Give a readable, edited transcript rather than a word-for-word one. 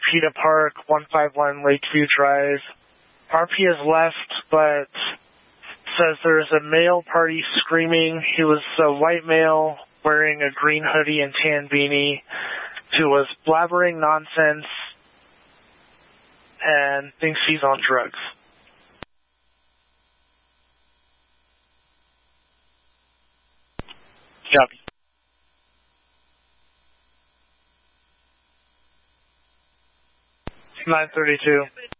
PETA Park, 151 Lakeview Drive. RP has left, but says there's a male party screaming. He was a white male wearing a green hoodie and tan beanie who was blabbering nonsense and thinks he's on drugs. Copy. It's 9:32.